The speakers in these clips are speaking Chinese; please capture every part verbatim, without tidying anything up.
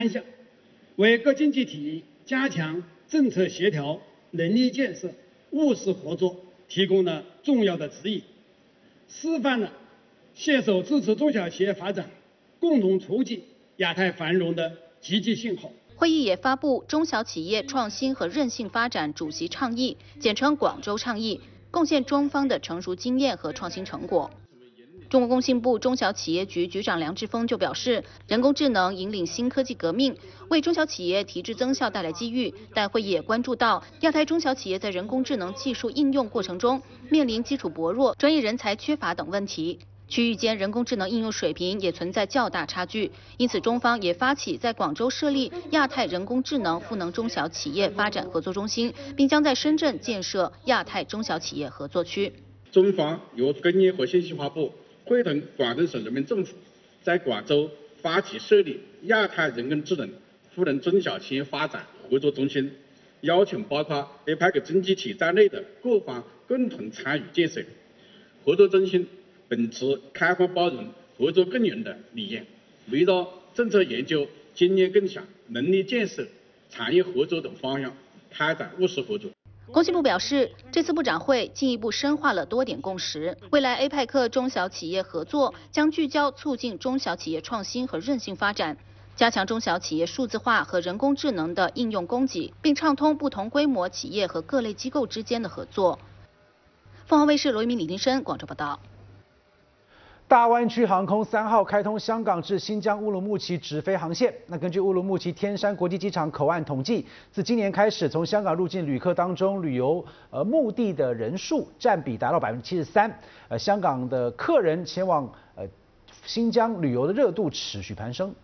项，为各经济体加强政策协调、能力建设、务实合作提供了重要的指引，示范了携手支持中小企业发展、共同促进亚太繁荣的积极信号。 会议也发布中小企业创新和韧性发展主席倡议，简称广州倡议，贡献中方的成熟经验和创新成果。中国工信部中小企业局局长梁志峰就表示，人工智能引领新科技革命，为中小企业提质增效带来机遇。但会议也关注到亚太中小企业在人工智能技术应用过程中面临基础薄弱、专业人才缺乏等问题。区域间人工智能应用水平也存在较大差距，因此中方也发起在广州设立亚太人工智能赋能中小企业发展合作中心，并将在深圳建设亚太中小企业合作区。 中方由工业和信息化部会同广东省人民政府，在广州发起设立亚太人工智能赋能中小企业发展合作中心，邀请包括 A P E C 经济体在内的各方共同参与建设。合作中心秉持开放包容、合作共赢的理念，围绕政策研究、经验共享、能力建设、产业合作等方向开展务实合作。 工信部表示，这次部长会进一步深化了多点共识，未来 A P E C 中小企业合作将聚焦促进中小企业创新和韧性发展，加强中小企业数字化和人工智能的应用供给，并畅通不同规模企业和各类机构之间的合作。凤凰卫视罗一鸣、李丁生广州报道。 大湾区航空三号开通香港至新疆乌鲁木齐直飞航线。那根据乌鲁木齐天山国际机场口岸统计，自今年开始，从香港入境旅客当中，旅游呃目的的人数占比达到百分之七十三。呃，香港的客人前往呃新疆旅游的热度持续攀升。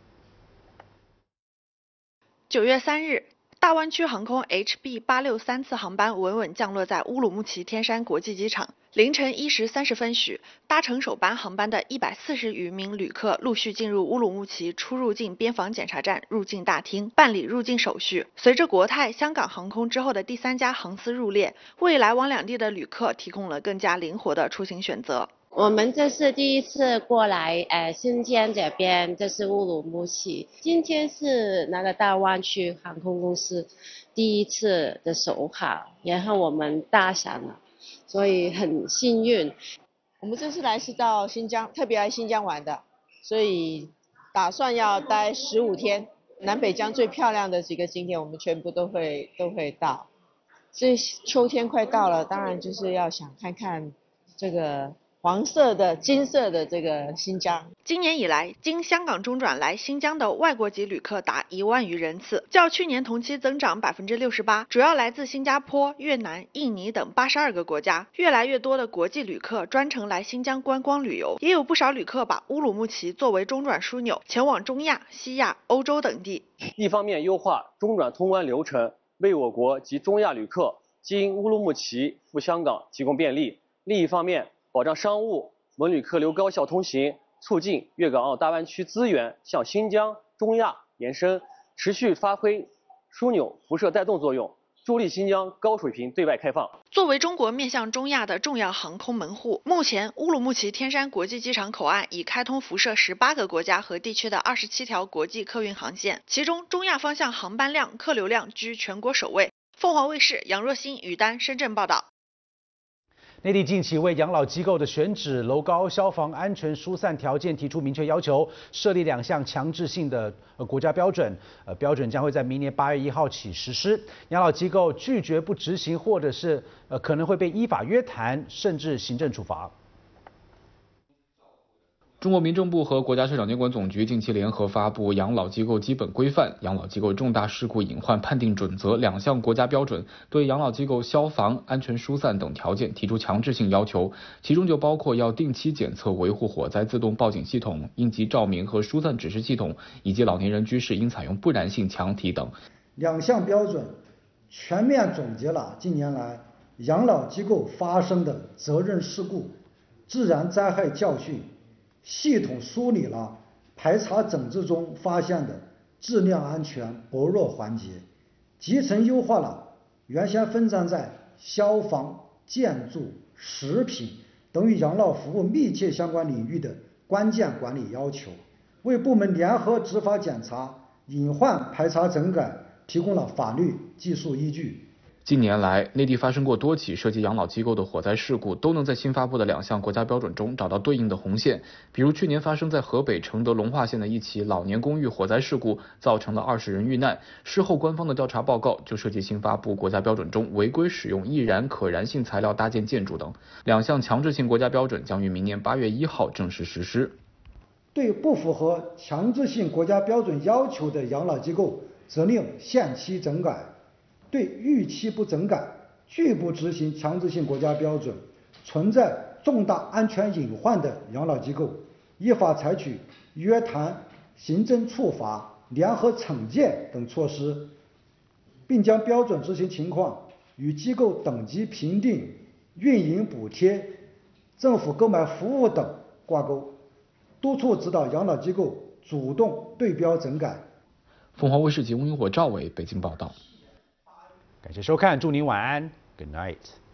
九月三日。大湾区航空 H B 八六三次航班稳稳降落在乌鲁木齐天山国际机场。凌晨一时三十分许，搭乘首班航班的一百四十余名旅客陆续进入乌鲁木齐出入境边防检查站入境大厅办理入境手续。随着国泰、香港航空之后的第三家航司入列，为来往两地的旅客提供了更加灵活的出行选择。 我们这是第一次过来，呃，新疆这边，这是乌鲁木齐。今天是那个大湾区航空公司第一次的首航，然后我们搭上了，所以很幸运。 我们这次来是到新疆，特别来新疆玩的，所以打算要待十五天。南北疆最漂亮的几个景点，我们全部都会都会到。这秋天快到了，当然就是要想看看这个。黄色的、金色的这个新疆。 今年以来，经香港中转来新疆的外国籍旅客达一万余人次，较去年同期增长百分之六十八，主要来自新加坡、越南、印尼等八十二个国家。越来越多的国际旅客专程来新疆观光旅游，也有不少旅客把乌鲁木齐作为中转枢纽，前往中亚、西亚、欧洲等地。 一方面优化中转通关流程，为我国及中亚旅客经乌鲁木齐赴香港提供便利；另一方面，保障商务文旅客流高效通行，促进粤港澳大湾区资源向新疆、中亚延伸，持续发挥枢纽辐射带动作用，助力新疆高水平对外开放。 作为中国面向中亚的重要航空门户，目前乌鲁木齐天山国际机场口岸已开通辐射十八个国家和地区的二十七条国际客运航线，其中中亚方向航班量、客流量居全国首位。凤凰卫视杨若欣、于丹深圳报道。 内地近期为养老机构的选址、楼高、消防安全疏散条件提出明确要求，设立两项强制性的呃国家标准，呃标准将会在明年八月一号起实施。养老机构拒绝不执行，或者是呃可能会被依法约谈，甚至行政处罚。 中国民政部和国家市场监管总局近期联合发布《养老机构基本规范》《养老机构重大事故隐患判定准则》两项国家标准，对养老机构消防、安全疏散等条件提出强制性要求，其中就包括要定期检测维护火灾自动报警系统、应急照明和疏散指示系统，以及老年人居室应采用不燃性墙体等。 两项标准全面总结了近年来养老机构发生的责任事故、自然灾害教训，系统梳理了排查整治中发现的质量安全薄弱环节，集成优化了原先分散在消防、建筑、食品等与养老服务密切相关领域的关键管理要求，为部门联合执法检查隐患排查整改提供了法律技术依据。 近年来，内地发生过多起涉及养老机构的火灾事故，都能在新发布的两项国家标准中找到对应的红线。比如去年发生在河北承德龙化县的一起老年公寓火灾事故，造成了二十人遇难。事后官方的调查报告就涉及新发布国家标准中违规使用易燃可燃性材料搭建建筑等。两项强制性国家标准将于明年八月一号正式实施。 对不符合强制性国家标准要求的养老机构，责令限期整改。对逾期不整改、拒不执行强制性国家标准、存在重大安全隐患的养老机构，依法采取约谈、行政处罚、联合惩戒等措施，并将标准执行情况与机构等级评定、运营补贴、政府购买服务等挂钩，督促指导养老机构主动对标整改。 凤凰卫视节目萤火赵伟北京报道。 感谢收看，祝您晚安 ，Good night。